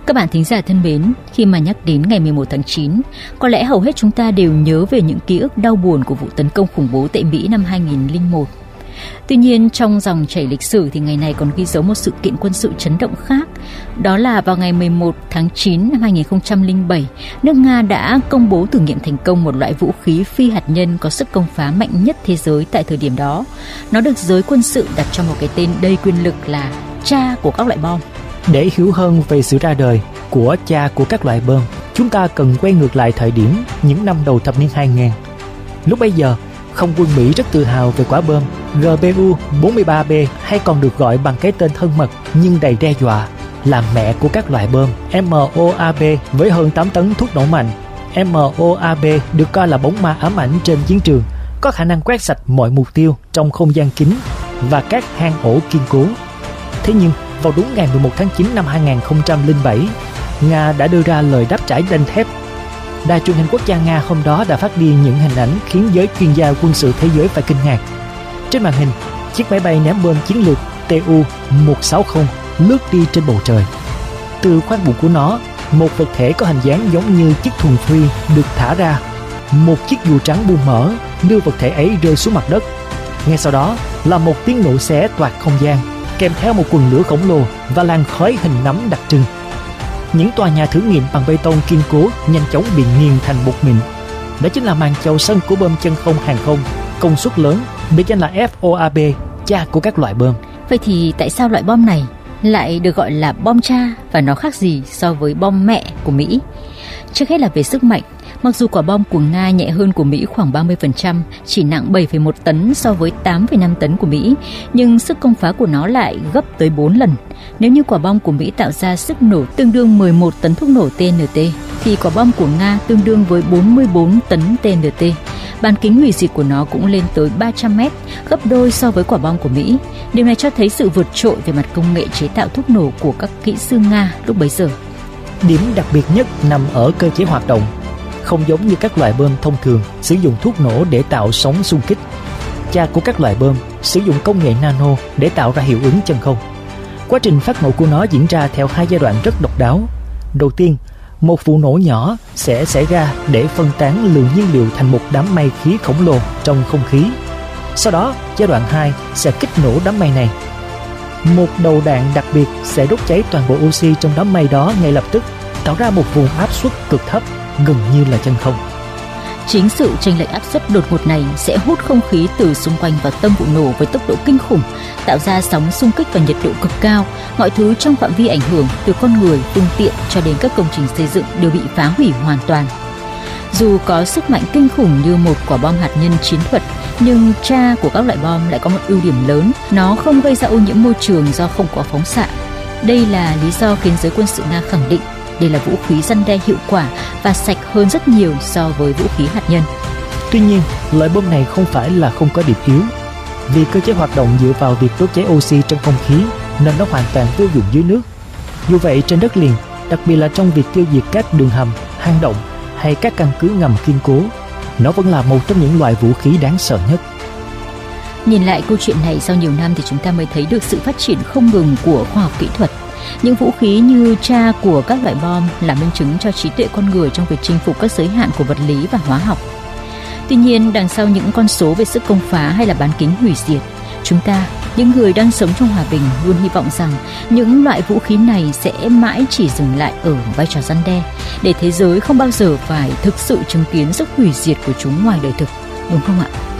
Các bạn thính giả thân mến, khi mà nhắc đến ngày 11 tháng 9, có lẽ hầu hết chúng ta đều nhớ về những ký ức đau buồn của vụ tấn công khủng bố tại Mỹ năm 2001. Tuy nhiên, trong dòng chảy lịch sử thì ngày này còn ghi dấu một sự kiện quân sự chấn động khác. Đó là vào ngày 11 tháng 9 năm 2007, nước Nga đã công bố thử nghiệm thành công một loại vũ khí phi hạt nhân có sức công phá mạnh nhất thế giới tại thời điểm đó. Nó được giới quân sự đặt cho một cái tên đầy quyền lực là cha của các loại bom. Để hiểu hơn về sự ra đời của cha của các loại bom, chúng ta cần quay ngược lại thời điểm những năm đầu thập niên 2000. Lúc bấy giờ, không quân Mỹ rất tự hào về quả bom GBU-43B, hay còn được gọi bằng cái tên thân mật nhưng đầy đe dọa là mẹ của các loại bom MOAB với hơn 8 tấn thuốc nổ mạnh. MOAB được coi là bóng ma ám ảnh trên chiến trường, có khả năng quét sạch mọi mục tiêu trong không gian kín và các hang ổ kiên cố. Thế nhưng, vào đúng ngày 11 tháng 9 năm 2007, Nga đã đưa ra lời đáp trả đanh thép. Đài truyền hình quốc gia Nga hôm đó đã phát đi những hình ảnh khiến giới chuyên gia quân sự thế giới phải kinh ngạc. Trên màn hình, chiếc máy bay ném bom chiến lược Tu-160 lướt đi trên bầu trời. Từ khoang bụng của nó, một vật thể có hình dáng giống như chiếc thùng phi được thả ra. Một chiếc dù trắng buông mở đưa vật thể ấy rơi xuống mặt đất. Ngay sau đó là một tiếng nổ xé toạc không gian, kèm theo một quần lửa khổng lồ và làn khói hình nắm đặc trưng. Những tòa nhà thử nghiệm bằng bê tông kiên cố nhanh chóng bị nghiền thành bột mịn. Đó chính là màn chào sân của bom chân không hàng không công suất lớn, biệt danh là FOAB, cha của các loại bom. Vậy thì tại sao loại bom này lại được gọi là bom cha và nó khác gì so với bom mẹ của Mỹ? Trước hết là về sức mạnh. Mặc dù quả bom của Nga nhẹ hơn của Mỹ khoảng 30%, chỉ nặng 7,1 tấn so với 8,5 tấn của Mỹ, nhưng sức công phá của nó lại gấp tới 4 lần. Nếu như quả bom của Mỹ tạo ra sức nổ tương đương 11 tấn thuốc nổ TNT, thì quả bom của Nga tương đương với 44 tấn TNT. Bán kính hủy diệt của nó cũng lên tới 300 mét, gấp đôi so với quả bom của Mỹ. Điều này cho thấy sự vượt trội về mặt công nghệ chế tạo thuốc nổ của các kỹ sư Nga lúc bấy giờ. Điểm đặc biệt nhất nằm ở cơ chế hoạt động. Không giống như các loại bom thông thường sử dụng thuốc nổ để tạo sóng xung kích, cha của các loại bom sử dụng công nghệ nano để tạo ra hiệu ứng chân không. Quá trình phát nổ của nó diễn ra theo hai giai đoạn rất độc đáo. Đầu tiên, một vụ nổ nhỏ sẽ xảy ra để phân tán lượng nhiên liệu thành một đám mây khí khổng lồ trong không khí. Sau đó, giai đoạn 2 sẽ kích nổ đám mây này. Một đầu đạn đặc biệt sẽ đốt cháy toàn bộ oxy trong đám mây đó ngay lập tức, tạo ra một vùng áp suất cực thấp, gần như là chân không. Chính sự chênh lệch áp suất đột ngột này sẽ hút không khí từ xung quanh vào tâm vụ nổ với tốc độ kinh khủng, tạo ra sóng xung kích và nhiệt độ cực cao. Mọi thứ trong phạm vi ảnh hưởng, từ con người, phương tiện cho đến các công trình xây dựng đều bị phá hủy hoàn toàn. Dù có sức mạnh kinh khủng như một quả bom hạt nhân chiến thuật, nhưng cha của các loại bom lại có một ưu điểm lớn: nó không gây ra ô nhiễm môi trường do không có phóng xạ. Đây là lý do khiến giới quân sự Nga khẳng định đây là vũ khí răn đe hiệu quả và sạch hơn rất nhiều so với vũ khí hạt nhân. Tuy nhiên, loại bom này không phải là không có điểm yếu. Vì cơ chế hoạt động dựa vào việc đốt cháy oxy trong không khí nên nó hoàn toàn vô dụng dưới nước. Dù vậy, trên đất liền, đặc biệt là trong việc tiêu diệt các đường hầm, hang động hay các căn cứ ngầm kiên cố, nó vẫn là một trong những loại vũ khí đáng sợ nhất. Nhìn lại câu chuyện này sau nhiều năm thì chúng ta mới thấy được sự phát triển không ngừng của khoa học kỹ thuật. Những vũ khí như cha của các loại bom là minh chứng cho trí tuệ con người trong việc chinh phục các giới hạn của vật lý và hóa học. Tuy nhiên, đằng sau những con số về sức công phá hay là bán kính hủy diệt, chúng ta, những người đang sống trong hòa bình, luôn hy vọng rằng những loại vũ khí này sẽ mãi chỉ dừng lại ở vai trò răn đe, để thế giới không bao giờ phải thực sự chứng kiến sức hủy diệt của chúng ngoài đời thực, đúng không ạ?